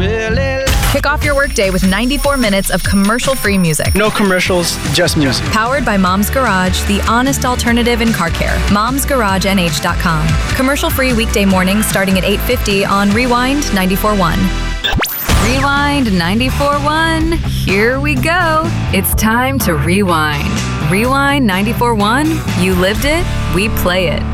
really. Kick off your workday with 94 minutes of commercial-free music. No commercials, just music. Powered by Mom's Garage, the honest alternative in car care. Mom'sGarageNH.com. Commercial-free weekday mornings starting at 8:50 on Rewind 94.1. Rewind 94.1. Here we go. It's time to rewind. Rewind 94.1. You lived it, we play it.